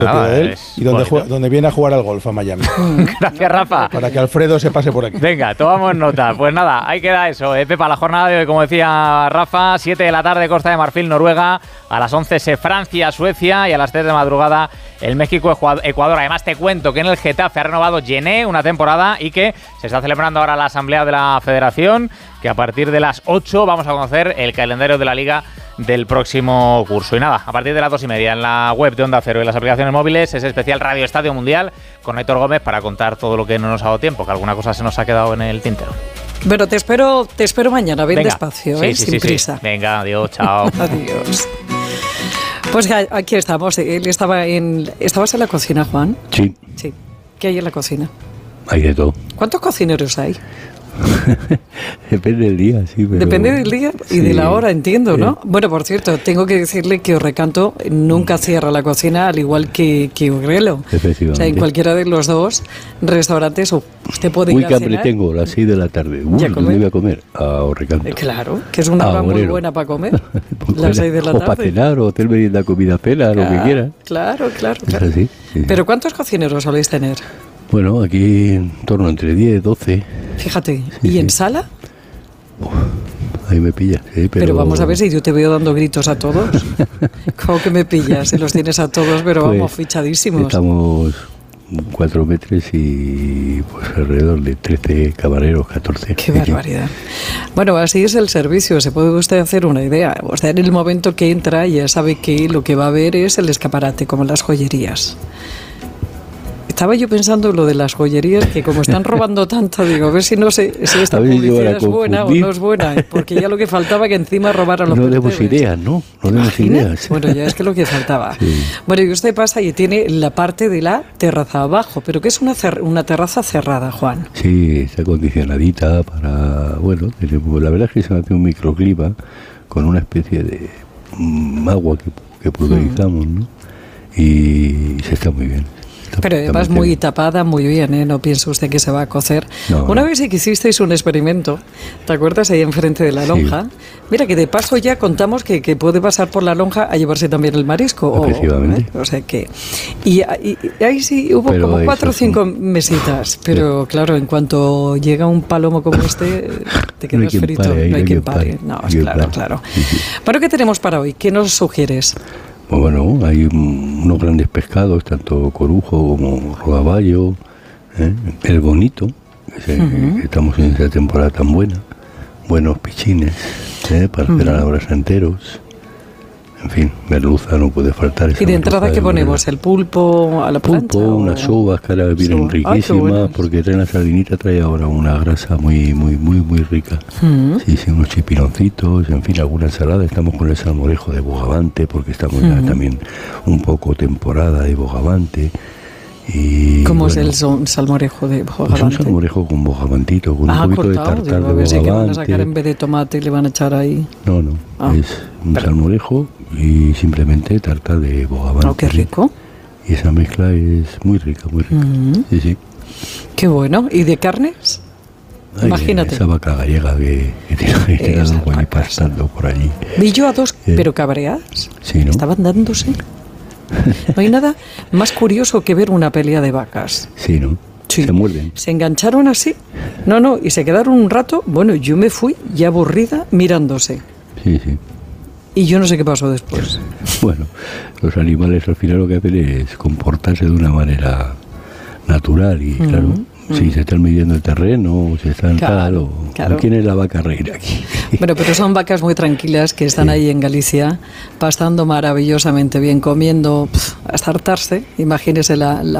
de él y donde viene a jugar al golf a Miami. Gracias, Rafa. Para que Alfredo se pase por aquí. Venga, tomamos nota. Pues nada, ahí queda eso. Pepa, la jornada de hoy, como decía Rafa, 7 de la tarde, Costa de Marfil, Noruega. A las 11 Francia, Suecia. Y a las 3 de madrugada, el México, Ecuador. Además, te cuento que en el Getafe ha renovado Gené una temporada y que se está celebrando ahora la asamblea de la Federación, que a partir de las 8 vamos a conocer el calendario de la Liga del próximo curso. Y nada, a partir de las 2:30 en la web de Onda Cero y en las aplicaciones móviles, ese especial Radio Estadio Mundial con Héctor Gómez para contar todo lo que no nos ha dado tiempo, que alguna cosa se nos ha quedado en el tintero. Bueno, te espero mañana, ven despacio, sin prisa. Venga, adiós, chao. Adiós. Pues aquí estamos. ¿Estabas en la cocina, Juan? Sí. Sí. ¿Qué hay en la cocina? Hay de todo. ¿Cuántos cocineros hay? Depende del día, sí. Pero... Depende del día y de la hora, entiendo, ¿no? Bueno, por cierto, tengo que decirle que Recanto nunca cierra la cocina, al igual que Urrelo. Efectivamente. O sea, en cualquiera de los dos restaurantes usted puede ir a cenar. Muy hambre tengo, las 6 de la tarde. ¿Dónde voy a comer? A Recanto. Claro, que es una hora muy buena para comer. Las 6 de la tarde. O para cenar, o hotel merienda, comida, pela, lo que quiera. Claro. Es así, sí. ¿Pero cuántos cocineros soléis tener? Bueno, aquí en torno entre 10 y 12. Fíjate, sí, ¿y en sala? Ahí me pillas, pero vamos a ver si yo te veo dando gritos a todos. ¿Cómo que me pillas? Si los tienes a todos, pero pues, vamos, fichadísimos. Estamos 4 metros y pues alrededor de 13 camareros, 14. ¡Qué barbaridad! Bueno, así es el servicio, se puede usted hacer una idea. O sea, en el momento que entra ya sabe que lo que va a ver es el escaparate, como en las joyerías. Estaba yo pensando en lo de las joyerías, que como están robando tanto, digo, a ver si esta publicidad es buena o no es buena, porque ya lo que faltaba que encima robaran los percebes. No demos ideas, ¿no? No demos ideas. Bueno, ya es que lo que faltaba. Sí. Bueno, y usted pasa y tiene la parte de la terraza abajo, pero ¿qué es una terraza cerrada, Juan? Sí, está acondicionadita para, bueno, la verdad es que se hace un microclima con una especie de agua que pulverizamos, ¿no? Y se está muy bien. Pero además muy tapada, muy bien, ¿eh? No piense usted que se va a cocer. No, Una vez sí que hicisteis un experimento, ¿te acuerdas? Ahí enfrente de la lonja. Sí. Mira, que de paso ya contamos que puede pasar por la lonja a llevarse también el marisco. Efectivamente. O sea que... Y ahí sí hubo como 4 o 5 mesitas, pero claro, en cuanto llega un palomo como este, te quedas frito. No hay quien pare. No, claro. Bueno, ¿qué tenemos para hoy? ¿Qué nos sugieres? Bueno, hay unos grandes pescados, tanto corujo como rodaballo, el bonito, que estamos en esta temporada tan buena, buenos pichines, para hacer a la brasa enteros, en fin, merluza no puede faltar. ¿Y de entrada qué ponemos? ¿El pulpo a la plancha? Pulpo, unas uvas que ahora vienen riquísimas, porque traen la sardinita, trae ahora una grasa muy rica. Sí, unos chipironcitos, en fin, alguna ensalada. Estamos con el salmorejo de bogavante, porque estamos ya también un poco temporada de bogavante. Y, ¿cómo es el salmorejo de bogavante? Es un salmorejo con bogavantito, con un poquito cortado, de tartar de bogavante. A ver si que van a sacar en vez de tomate y le van a echar ahí. No, es un salmorejo y simplemente tarta de bogavante. ¡Oh, qué rico! Y esa mezcla es muy rica, muy rica. Sí. ¡Qué bueno! ¿Y de carnes? Imagínate. Esa vaca gallega que tiene algo ahí pasando por allí. Vi yo a dos, pero cabreadas. Sí, ¿no? Estaban dándose. No hay nada más curioso que ver una pelea de vacas. Sí, ¿no? Sí. Se muerden. Se engancharon así. No, y se quedaron un rato. Bueno, yo me fui ya aburrida mirándose. Sí. Y yo no sé qué pasó después. Bueno, los animales al final lo que hacen es comportarse de una manera natural y claro, si se están midiendo el terreno, si están claro. ¿Quién es la vaca reina aquí? Bueno, pero son vacas muy tranquilas que están ahí en Galicia, pastando maravillosamente bien, comiendo hasta hartarse. Imagínese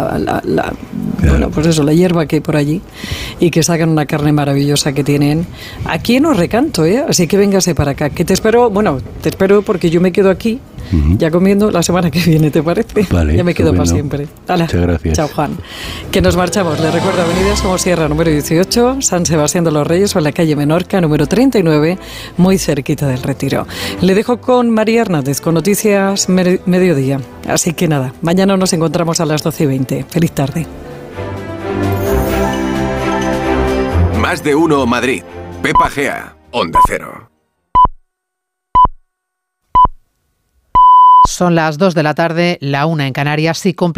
bueno, pues eso, la hierba que hay por allí y que sacan una carne maravillosa que tienen aquí en Recanto, así que véngase para acá, que te espero porque yo me quedo aquí ya comiendo la semana que viene, ¿te parece? Vale, ya me quedo para siempre. Hala. Muchas gracias. Chao, Juan. Que nos marchamos. Le recuerdo Avenida Somosierra número 18, San Sebastián de los Reyes, o en la calle Menorca número 39, muy cerquita del Retiro. Le dejo con María Hernández con Noticias Mediodía. Así que nada, mañana nos encontramos a las 12:20. Feliz tarde. Más de uno Madrid. Pepa Gea, Onda Cero. Son las 2 de la tarde, la 1 en Canarias, y